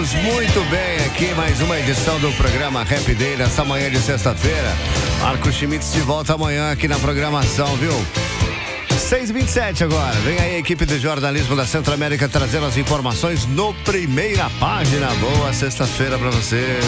Estamos muito bem aqui, mais uma edição do programa Happy Day nessa manhã de sexta-feira. Marcos Schmitz de volta amanhã aqui na programação, viu? 6h27 agora. Vem aí a equipe de jornalismo da Centro América trazendo as informações no Primeira Página. Boa sexta-feira pra você.